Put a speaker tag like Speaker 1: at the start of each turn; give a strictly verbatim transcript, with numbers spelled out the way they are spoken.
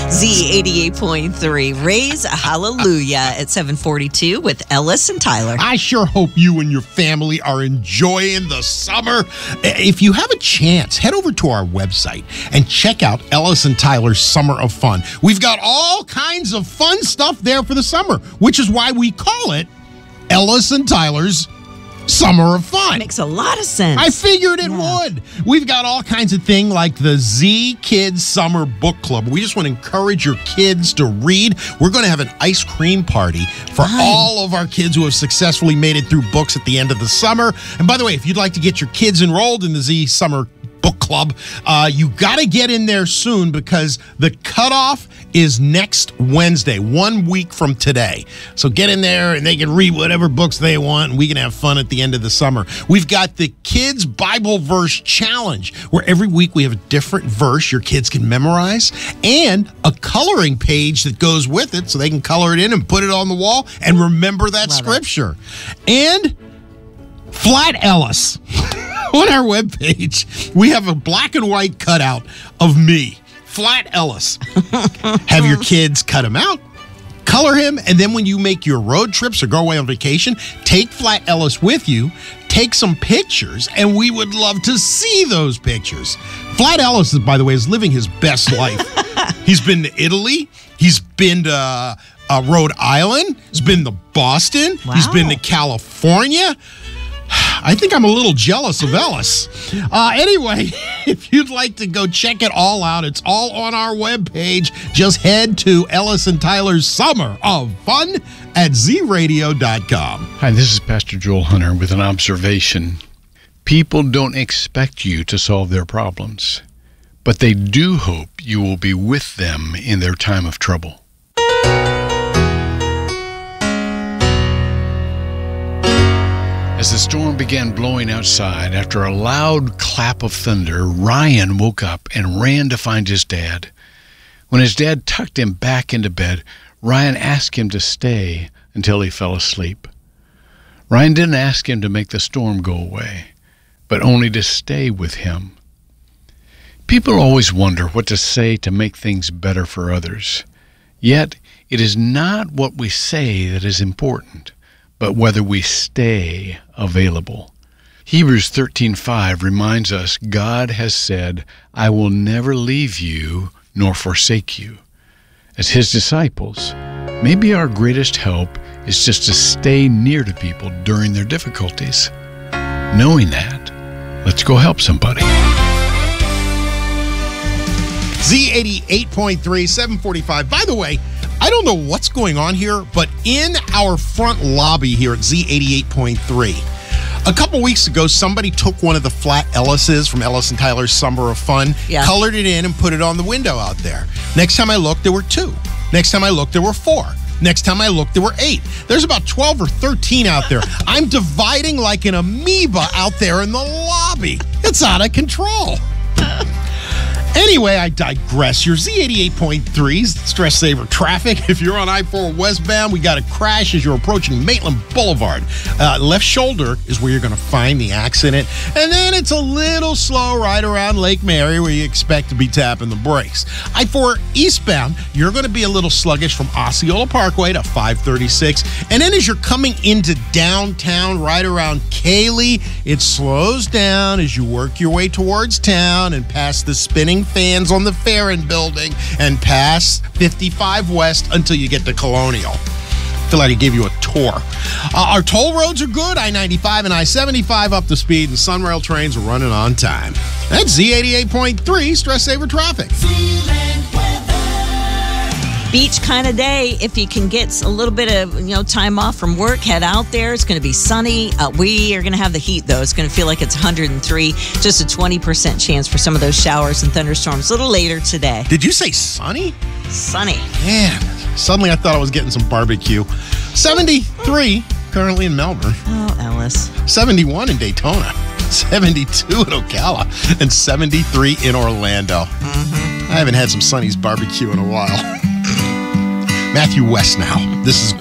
Speaker 1: Z eighty-eight point three. Raise a hallelujah at seven forty-two with Ellis and Tyler.
Speaker 2: I sure hope you and your family are enjoying the summer. If you have a chance, head over to our website and check out Ellis and Tyler's Summer of Fun. We've got all kinds of fun stuff there for the summer, which is why we call it Ellis and Tyler's Summer of Fun.
Speaker 1: Makes a lot of sense.
Speaker 2: I figured it
Speaker 1: Yeah.
Speaker 2: would. We've got all kinds of things like the Z Kids Summer Book Club. We just want to encourage your kids to read. We're going to have an ice cream party for
Speaker 1: Fun.
Speaker 2: all of our kids who have successfully made it through books at the end of the summer. And by the way, if you'd like to get your kids enrolled in the Z Summer Book Club, uh, you got to get in there soon because the cutoff is next Wednesday, one week from today. So get in there and they can read whatever books they want and we can have fun at the end of the summer. We've got the Kids Bible Verse Challenge where every week we have a different verse your kids can memorize and a coloring page that goes with it so they can color it in and put it on the wall and remember that
Speaker 1: Love
Speaker 2: scripture. And Flat Ellis. On our webpage, we have a black and white cutout of me, Flat Ellis. Have your kids cut him out, color him, and then when you make your road trips or go away on vacation, take Flat Ellis with you, take some pictures, and we would love to see those pictures. Flat Ellis, by the way, is living his best life. He's been to Italy. He's been to uh, uh, Rhode Island. He's been to Boston.
Speaker 1: Wow.
Speaker 2: He's been to California. I think I'm a little jealous of Ellis. Uh, anyway, if you'd like to go check it all out, it's all on our webpage. Just head to Ellis and Tyler's Summer of Fun at z radio dot com.
Speaker 3: Hi, this is Pastor Joel Hunter with an observation. People don't expect you to solve their problems, but they do hope you will be with them in their time of trouble. As the storm began blowing outside, after a loud clap of thunder, Ryan woke up and ran to find his dad. When his dad tucked him back into bed, Ryan asked him to stay until he fell asleep. Ryan didn't ask him to make the storm go away, but only to stay with him. People always wonder what to say to make things better for others. Yet, it is not what we say that is important, but whether we stay available. Hebrews thirteen five reminds us God has said, I will never leave you nor forsake you. As his disciples, maybe our greatest help is just to stay near to people during their difficulties. Knowing that, let's go help somebody.
Speaker 2: Z eighty-eight point three, seven forty-five. By the way, I don't know what's going on here, but in our front lobby here at Z eighty-eight point three, a couple weeks ago, somebody took one of the Flat Ellises from Ellis and Tyler's Summer of Fun,
Speaker 1: Yeah.
Speaker 2: colored it in, and put it on the window out there. Next time I looked, there were two. Next time I looked, there were four. Next time I looked, there were eight. There's about twelve or thirteen out there. I'm dividing like an amoeba out there in the lobby. It's out of control. Anyway, I digress. Your Z eighty-eight point three's Stress Saver Traffic. If you're on I four westbound, we got a crash as you're approaching Maitland Boulevard. Uh, left shoulder is where you're going to find the accident. And then it's a little slow right around Lake Mary where you expect to be tapping the brakes. I four eastbound, you're going to be a little sluggish from Osceola Parkway to five thirty-six. And then as you're coming into downtown right around Cayley, it slows down as you work your way towards town and past the spinning fans on the Farron building and past fifty-five West until you get to Colonial. I feel like I gave you a tour. Uh, our toll roads are good. I ninety-five and I seventy-five up to speed, and Sunrail trains are running on time. That's Z eighty-eight point three Stress Saver Traffic.
Speaker 1: Beach kind of day. If you can get a little bit of you know time off from work, head out there. It's going to be sunny. Uh, we are going to have the heat, though. It's going to feel like it's one hundred three. Just a twenty percent chance for some of those showers and thunderstorms a little later today.
Speaker 2: Did you say sunny?
Speaker 1: Sunny.
Speaker 2: Man, suddenly I thought I was getting some barbecue. seventy-three currently in Melbourne.
Speaker 1: Oh, Ellis.
Speaker 2: seventy-one in Daytona. seventy-two in Ocala. And seventy-three in Orlando. Mm-hmm. I haven't had some Sonny's barbecue in a while. Matthew West now. This is